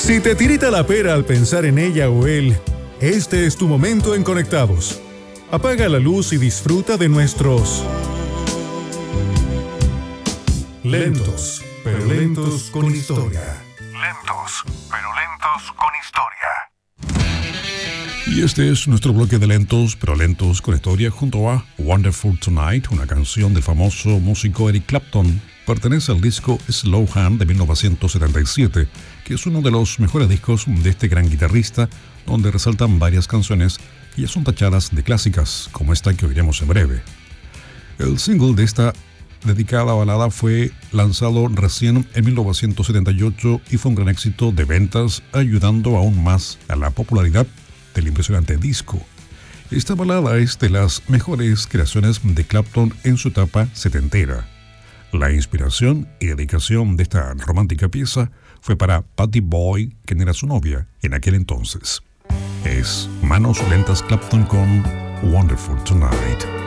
Si te tirita la pera al pensar en ella o él, este es tu momento en Conectados. Apaga la luz y disfruta de nuestros lentos, pero lentos con historia. Lentos, pero lentos con historia. Y este es nuestro bloque de lentos, pero lentos con historia junto a Wonderful Tonight, una canción del famoso músico Eric Clapton. Pertenece al disco Slow Hand de 1977, que es uno de los mejores discos de este gran guitarrista, donde resaltan varias canciones que ya son tachadas de clásicas, como esta que oiremos en breve. El single de esta dedicada balada fue lanzado recién en 1978 y fue un gran éxito de ventas, ayudando aún más a la popularidad del impresionante disco. Esta balada es de las mejores creaciones de Clapton en su etapa setentera. La inspiración y dedicación de esta romántica pieza fue para Pattie Boyd, quien era su novia en aquel entonces. Es Manos Lentas Clapton con Wonderful Tonight.